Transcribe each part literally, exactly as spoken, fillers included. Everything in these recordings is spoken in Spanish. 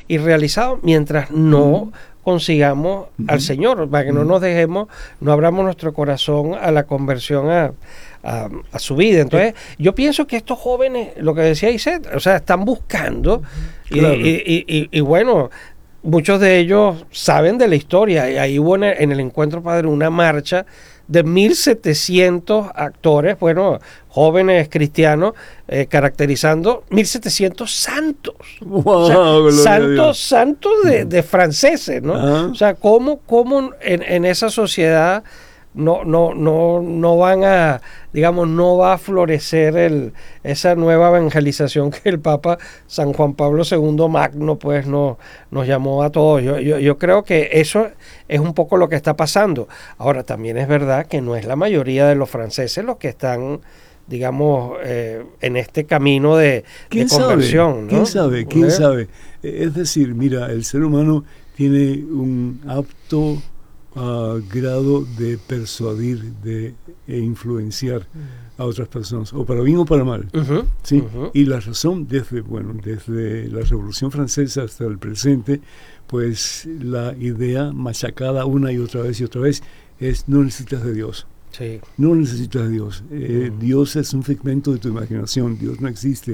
y realizado mientras no consigamos uh-huh. al Señor, para que uh-huh. no nos dejemos, no abramos nuestro corazón a la conversión a, a, a su vida. Entonces, yo pienso que estos jóvenes, lo que decía Iset, o sea, están buscando uh-huh. claro. y, y, y, y bueno, muchos de ellos saben de la historia, y ahí hubo en el, en el Encuentro Padre una marcha de mil setecientos actores, bueno, jóvenes cristianos, eh, caracterizando mil setecientos santos. Wow, o sea, santos, santos de, de franceses, ¿no? Uh-huh. O sea, cómo, cómo en, en esa sociedad no, no, no, no van a, digamos, no va a florecer el, esa nueva evangelización que el Papa San Juan Pablo segundo Magno, pues, no, nos llamó a todos. Yo, yo, yo creo que eso es un poco lo que está pasando. Ahora, también es verdad que no es la mayoría de los franceses los que están, digamos, eh, en este camino de, de conversión. Sabe? ¿no? ¿Quién sabe? ¿Quién ¿Eh? sabe? Es decir, mira, el ser humano tiene un apto Uh, grado de persuadir, de e influenciar a otras personas, o para bien o para mal. Uh-huh, ¿sí? uh-huh. Y la razón, desde, bueno, desde la Revolución Francesa hasta el presente, pues la idea machacada una y otra vez y otra vez es: no necesitas de Dios. Sí. No necesitas de Dios. Eh, uh-huh. Dios es un figmento de tu imaginación, Dios no existe.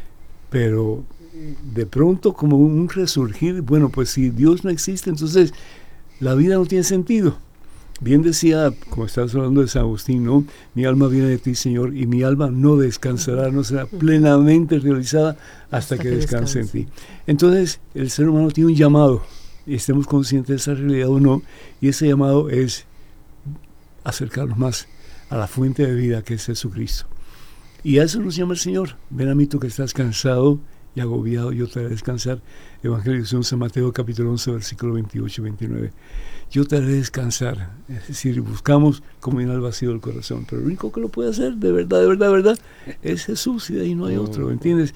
Pero de pronto, como un resurgir, bueno, pues si Dios no existe, entonces la vida no tiene sentido. Bien decía, como estás hablando de San Agustín, ¿no? Mi alma viene de ti, Señor, y mi alma no descansará, no será plenamente realizada hasta, hasta que, que descanse, descanse en ti. Entonces, el ser humano tiene un llamado, y estemos conscientes de esa realidad o no, y ese llamado es acercarnos más a la fuente de vida que es Jesucristo. Y a eso nos llama el Señor. Ven a mí tú que estás cansado y agobiado, yo te haré descansar. Evangelio de San Mateo, capítulo once, versículo veintiocho y veintinueve. Yo te haré descansar. Es decir, buscamos como llenar el vacío del corazón. Pero lo único que lo puede hacer, de verdad, de verdad, de verdad, es Jesús, y de ahí no hay otro, ¿entiendes?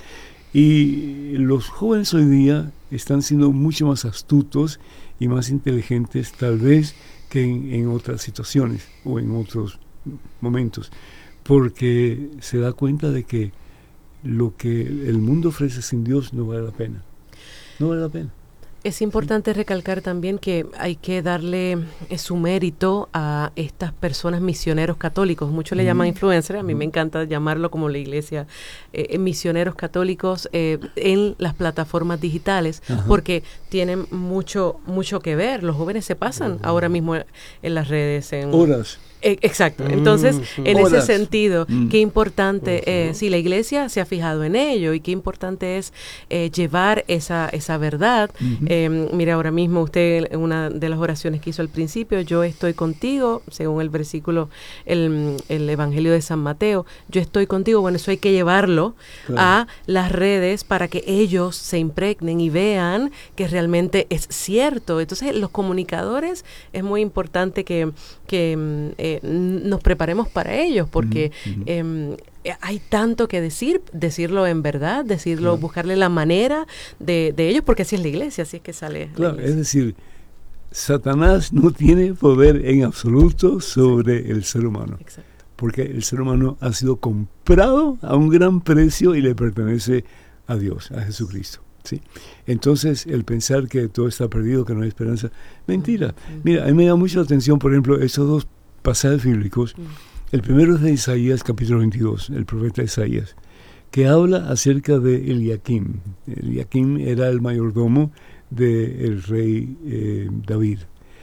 Y los jóvenes hoy día están siendo mucho más astutos y más inteligentes, tal vez, que en, en otras situaciones o en otros momentos. Porque se da cuenta de que lo que el mundo ofrece sin Dios no vale la pena. No vale la pena. Es importante recalcar también que hay que darle eh, su mérito a estas personas misioneros católicos. Muchos le llaman influencers, a mí me encanta llamarlo como la iglesia, eh, misioneros católicos eh, en las plataformas digitales, Ajá. porque tienen mucho mucho que ver. Los jóvenes se pasan uh-huh. ahora mismo en las redes. En, horas. Eh, exacto. Entonces, mm, en horas. ese sentido, mm. qué importante, eh, sí, la iglesia se ha fijado en ello, y qué importante es eh, llevar esa esa verdad. Uh-huh. Eh, mira, ahora mismo usted, en una de las oraciones que hizo al principio, yo estoy contigo, según el versículo, el, el Evangelio de San Mateo, yo estoy contigo. Bueno, eso hay que llevarlo claro. a las redes para que ellos se impregnen y vean que realmente es cierto. Entonces, los comunicadores, es muy importante que, que eh, nos preparemos para ellos, porque uh-huh. eh, hay tanto que decir, decirlo en verdad, decirlo, claro. buscarle la manera de, de ellos, porque así es la iglesia, así es que sale. Claro, es decir, Satanás no tiene poder en absoluto sobre Exacto. el ser humano. Exacto. Porque el ser humano ha sido comprado a un gran precio y le pertenece a Dios, a Jesucristo. ¿Sí? Entonces, el pensar que todo está perdido, que no hay esperanza, mentira. Uh-huh. Mira, a mí me da mucho la atención, por ejemplo, estos dos pasajes bíblicos. Uh-huh. El primero es de Isaías, capítulo veintidós, el profeta Isaías, que habla acerca de Eliakim. Eliakim era el mayordomo del rey eh, David.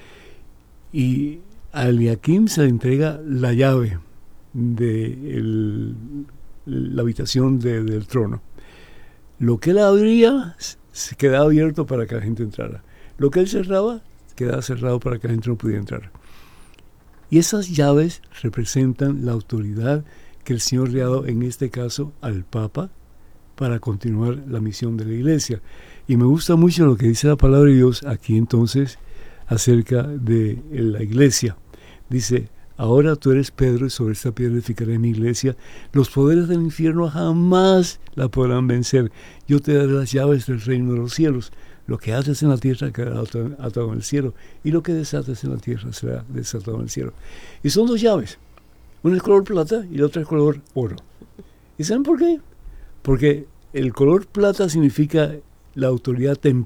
Y a Eliakim se le entrega la llave de el, la habitación de, del trono. Lo que él abría se quedaba abierto para que la gente entrara. Lo que él cerraba quedaba cerrado para que la gente no pudiera entrar. Y esas llaves representan la autoridad que el Señor le ha dado, en este caso, al Papa, para continuar la misión de la Iglesia. Y me gusta mucho lo que dice la palabra de Dios aquí entonces acerca de la Iglesia. Dice: ahora tú eres Pedro, y sobre esta piedra edificaré mi iglesia. Los poderes del infierno jamás la podrán vencer. Yo te daré las llaves del reino de los cielos. Lo que haces en la tierra quedará atado en el cielo, y lo que desates en la tierra será desatado en el cielo. Y son dos llaves. Una es color plata y la otra es color oro. ¿Y saben por qué? Porque el color plata significa la autoridad temporal.